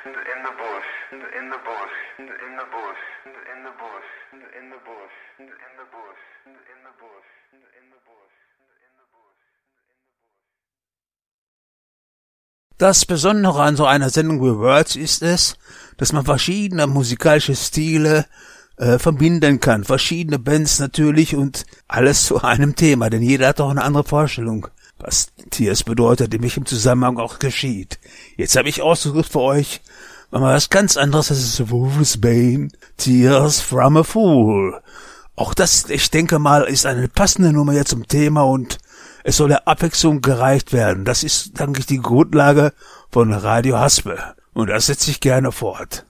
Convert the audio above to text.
in the bush, in the bush, in the bush, in the bush, in the bush, in the bush, in the bush, in the bush. Das Besondere an so einer Sendung wie Words ist es, dass man verschiedene musikalische Stile verbinden kann. Verschiedene Bands natürlich und alles zu einem Thema, denn jeder hat doch eine andere Vorstellung, was Tears bedeutet, in welchem Zusammenhang auch geschieht. Jetzt habe ich ausgesucht für euch mal was ganz anderes, das ist Wolf's Bane, Tears from a Fool. Auch das, ich denke mal, ist eine passende Nummer jetzt zum Thema und es soll der Abwechslung gereicht werden. Das ist, denke ich, die Grundlage von Radio Haspel. Und das setze ich gerne fort.